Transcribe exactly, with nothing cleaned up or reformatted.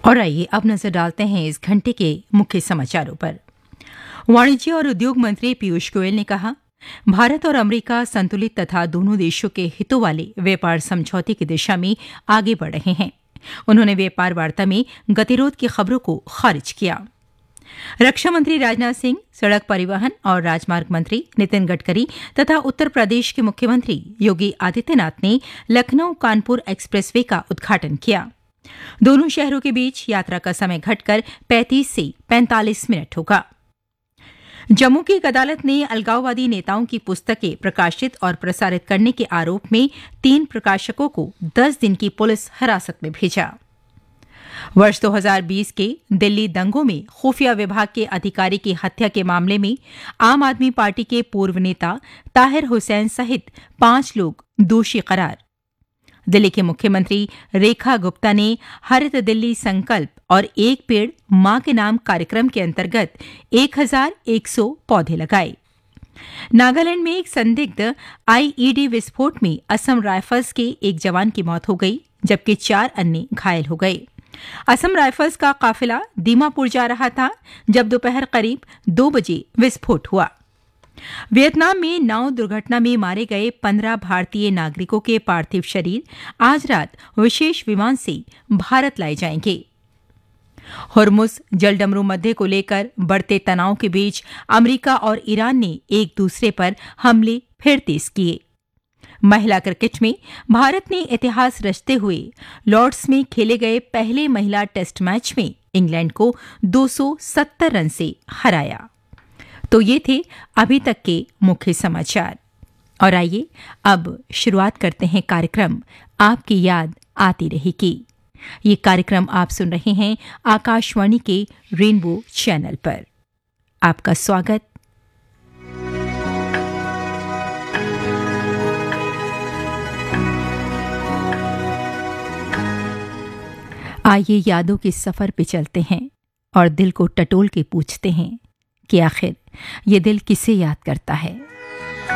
और आइए अब नजर डालते हैं इस घंटे के मुख्य समाचारों पर। वाणिज्य और उद्योग मंत्री पीयूष गोयल ने कहा, भारत और अमेरिका संतुलित तथा दोनों देशों के हितों वाले व्यापार समझौते की दिशा में आगे बढ़ रहे हैं। उन्होंने व्यापार वार्ता में गतिरोध की खबरों को खारिज किया। रक्षा मंत्री राजनाथ सिंह, सड़क परिवहन और राजमार्ग मंत्री नितिन गडकरी तथा उत्तर प्रदेश के मुख्यमंत्री योगी आदित्यनाथ ने लखनऊ कानपुर एक्सप्रेसवे का उद्घाटन किया। दोनों शहरों के बीच यात्रा का समय घटकर पैंतीस से पैंतालीस मिनट होगा। जम्मू की एक अदालत ने अलगाववादी नेताओं की पुस्तकें प्रकाशित और प्रसारित करने के आरोप में तीन प्रकाशकों को दस दिन की पुलिस हिरासत में भेजा। वर्ष दो हज़ार बीस के दिल्ली दंगों में खुफिया विभाग के अधिकारी की हत्या के मामले में आम आदमी पार्टी के पूर्व नेता ताहिर हुसैन सहित पांच लोग दोषी करार। दिल्ली के मुख्यमंत्री रेखा गुप्ता ने हरित दिल्ली संकल्प और एक पेड़ मां के नाम कार्यक्रम के अंतर्गत एक हज़ार एक सौ पौधे लगाए। नागालैंड में एक संदिग्ध आईईडी विस्फोट में असम राइफल्स के एक जवान की मौत हो गई, जबकि चार अन्य घायल हो गए। असम राइफल्स का काफिला दीमापुर जा रहा था जब दोपहर करीब दो बजे विस्फोट हुआ। वियतनाम में नाव दुर्घटना में मारे गए पंद्रह भारतीय नागरिकों के पार्थिव शरीर आज रात विशेष विमान से भारत लाए जाएंगे। होर्मुज जलडमरू मध्य को लेकर बढ़ते तनाव के बीच अमेरिका और ईरान ने एक दूसरे पर हमले फिर तेज किए। महिला क्रिकेट में भारत ने इतिहास रचते हुए लॉर्ड्स में खेले गए पहले महिला टेस्ट मैच में इंग्लैंड को दो सौ सत्तर रन से हराया। तो ये थे अभी तक के मुख्य समाचार, और आइए अब शुरुआत करते हैं कार्यक्रम आपकी याद आती रहेगी। ये कार्यक्रम आप सुन रहे हैं आकाशवाणी के रेनबो चैनल पर। आपका स्वागत। आइए यादों के सफर पे चलते हैं और दिल को टटोल के पूछते हैं कि आखिर ये दिल किसे याद करता है।